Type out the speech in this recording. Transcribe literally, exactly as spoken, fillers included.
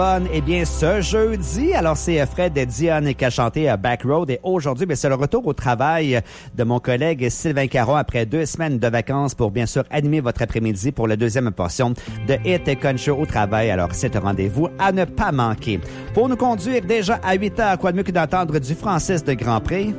Eh bien, ce jeudi, alors c'est Fred Dionne qui a chanté à Back Road et aujourd'hui, bien, c'est le retour au travail de mon collègue Sylvain Caron après deux semaines de vacances pour bien sûr animer votre après-midi pour la deuxième portion de Hit Country au travail. Alors, c'est un rendez-vous à ne pas manquer. Pour nous conduire déjà à huit heures, quoi de mieux que d'entendre du Francis de Grand Prix?